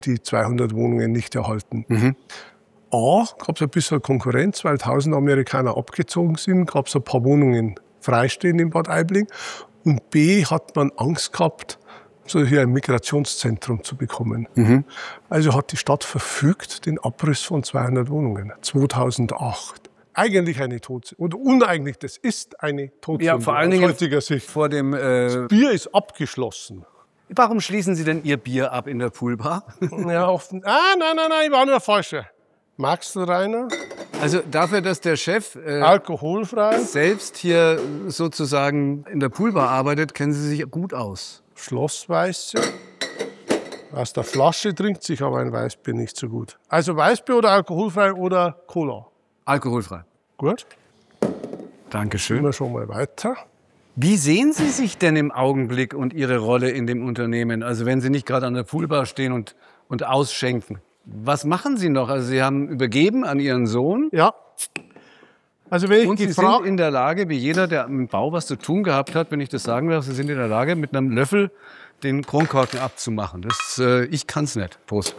die 200 Wohnungen nicht erhalten. A, gab es ein bisschen Konkurrenz, weil 1000 Amerikaner abgezogen sind, gab es ein paar Wohnungen freistehen in Bad Aibling. Und B, hat man Angst gehabt, so hier ein Migrationszentrum zu bekommen. Also hat die Stadt verfügt den Abriss von 200 Wohnungen, 2008. Eigentlich eine Todsünde. Oder uneigentlich, das ist eine Todsünde. Ja, vor allen Dingen heutiger Sicht. vor dem... Das Bier ist abgeschlossen. Warum schließen Sie denn Ihr Bier ab in der Poolbar? Ja, offen. Nein, ich war nur der Falsche. Magst du, Rainer? Also dafür, dass der Chef Alkoholfrei. selbst hier sozusagen in der Poolbar arbeitet, kennen Sie sich gut aus. Schlossweiße. Aus der Flasche trinkt sich aber ein Weißbier nicht so gut. Also Weißbier oder alkoholfrei oder Cola? Alkoholfrei. Gut, Dankeschön. gehen wir schon mal weiter. Wie sehen Sie sich denn im Augenblick und Ihre Rolle in dem Unternehmen? Also wenn Sie nicht gerade an der Poolbar stehen und ausschenken. Was machen Sie noch? Also Sie haben übergeben an Ihren Sohn. Ja. Also wenn ich Und Sie sind in der Lage, wie jeder, der im Bau was zu tun gehabt hat, wenn ich das sagen darf, Sie sind in der Lage, mit einem Löffel den Kronkorken abzumachen. Ich kann es nicht. Prost.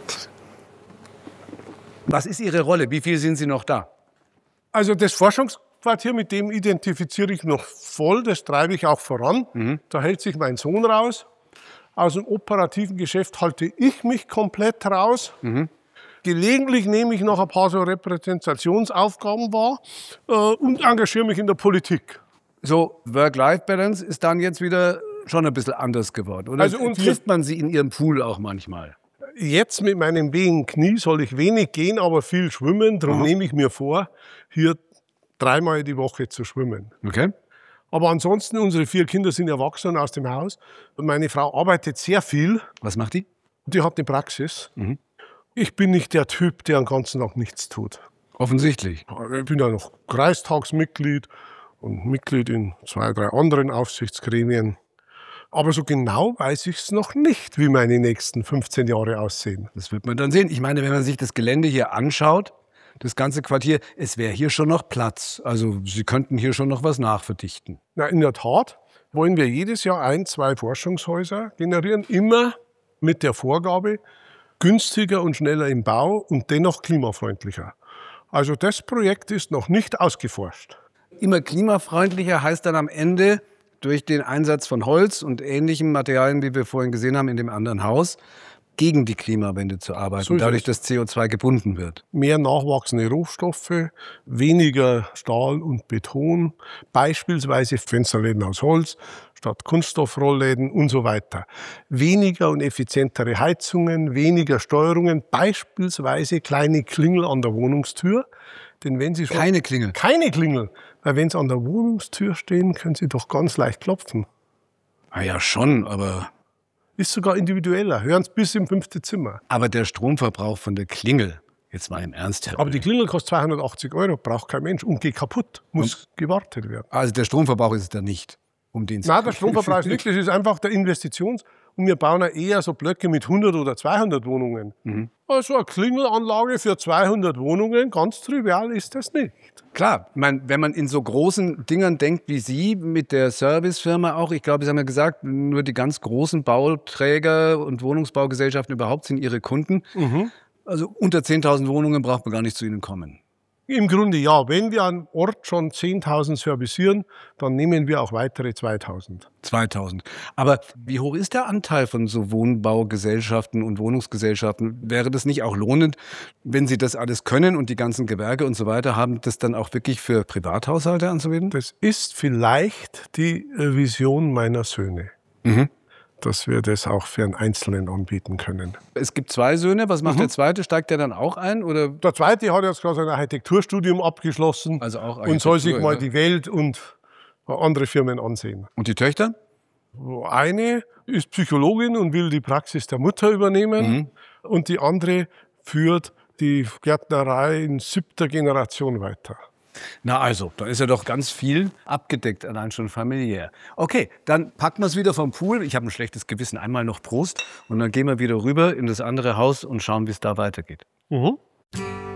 Was ist Ihre Rolle? Wie viel sind Sie noch da? Also das Forschungsquartier, mit dem identifiziere ich noch voll, das treibe ich auch voran. Da hält sich mein Sohn raus. Aus dem operativen Geschäft halte ich mich komplett raus. Gelegentlich nehme ich noch ein paar so Repräsentationsaufgaben wahr und engagiere mich in der Politik. So, Work-Life-Balance ist dann jetzt wieder schon ein bisschen anders geworden. Oder Also trifft man Sie in Ihrem Pool auch manchmal? Jetzt mit meinem wehen Knie soll ich wenig gehen, aber viel schwimmen. Darum nehme ich mir vor, hier 3-mal die Woche zu schwimmen. Okay. Aber ansonsten, unsere 4 Kinder sind erwachsen aus dem Haus. Und meine Frau arbeitet sehr viel. Was macht die? Die hat eine Praxis. Ich bin nicht der Typ, der den ganzen Tag nichts tut. Offensichtlich. Ich bin ja noch Kreistagsmitglied und Mitglied in 2, 3 anderen Aufsichtsgremien. Aber so genau weiß ich es noch nicht, wie meine nächsten 15 Jahre aussehen. Das wird man dann sehen. Ich meine, wenn man sich das Gelände hier anschaut, das ganze Quartier, es wäre hier schon noch Platz. Also Sie könnten hier schon noch was nachverdichten. Na, in der Tat wollen wir jedes Jahr 1, 2 Forschungshäuser generieren, immer mit der Vorgabe, günstiger und schneller im Bau und dennoch klimafreundlicher. Also das Projekt ist noch nicht ausgeforscht. Immer klimafreundlicher heißt dann am Ende, durch den Einsatz von Holz und ähnlichen Materialien, wie wir vorhin gesehen haben in dem anderen Haus, gegen die Klimawende zu arbeiten, So ist dadurch, es. dass CO2 gebunden wird. Mehr nachwachsende Rohstoffe, weniger Stahl und Beton, beispielsweise Fensterläden aus Holz statt Kunststoffrollläden und so weiter. Weniger und effizientere Heizungen, weniger Steuerungen, beispielsweise kleine Klingel an der Wohnungstür. Denn wenn Sie schon Keine Klingel. Keine Klingel, weil wenn Sie an der Wohnungstür stehen, können Sie doch ganz leicht klopfen. Ah ja, schon, aber Ist sogar individueller, hören Sie bis im 5. Zimmer. der Stromverbrauch von der Klingel, jetzt mal im Ernst, Herr Aber die Böll. Klingel kostet 280 €, braucht kein Mensch und geht kaputt, muss gewartet werden. Also der Stromverbrauch ist es dann nicht, um den Nein, der Stromverbrauch ist wirklich, das ist einfach der Investitions- und wir bauen ja eher so Blöcke mit 100 oder 200 Wohnungen. Also eine Klingelanlage für 200 Wohnungen, ganz trivial ist das nicht. Klar, wenn man in so großen Dingern denkt wie Sie mit der Servicefirma auch, ich glaube, Sie haben ja gesagt, nur die ganz großen Bauträger und Wohnungsbaugesellschaften überhaupt sind Ihre Kunden. Also unter 10.000 Wohnungen braucht man gar nicht zu Ihnen kommen. Im Grunde ja, wenn wir an Ort schon 10.000 servicieren, dann nehmen wir auch weitere 2.000. 2000. Aber wie hoch ist der Anteil von so Wohnbaugesellschaften und Wohnungsgesellschaften? Wäre das nicht auch lohnend, wenn Sie das alles können und die ganzen Gewerke und so weiter haben, das dann auch wirklich für Privathaushalte anzuwenden? Das ist vielleicht die Vision meiner Söhne, dass wir das auch für einen Einzelnen anbieten können. Es gibt 2 Söhne. Was macht der zweite? Steigt der dann auch ein? Oder? Der Zweite hat jetzt gerade sein Architekturstudium abgeschlossen Also auch und soll sich Architektur, mal ja. die Welt und andere Firmen ansehen. Und die Töchter? Eine ist Psychologin und will die Praxis der Mutter übernehmen und die andere führt die Gärtnerei in 7. Generation weiter. Na also, da ist ja doch ganz viel abgedeckt, allein schon familiär. Okay, dann packen wir es wieder vom Pool. Ich habe ein schlechtes Gewissen. Einmal noch Prost und dann gehen wir wieder rüber in das andere Haus und schauen, wie es da weitergeht. Mhm.